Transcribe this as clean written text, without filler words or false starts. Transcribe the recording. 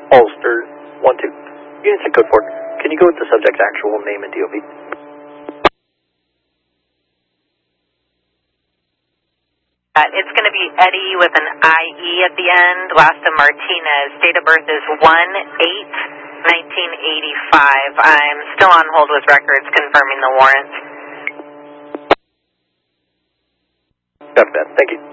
Ulster 1-2. Units in code 4. Can you go with the subject's actual name and DOB? It's going to be Eddie with an IE at the end, last of Martinez. Date of birth is 1/8/1985. I'm still on hold with records confirming the warrant. Copy that. Thank you.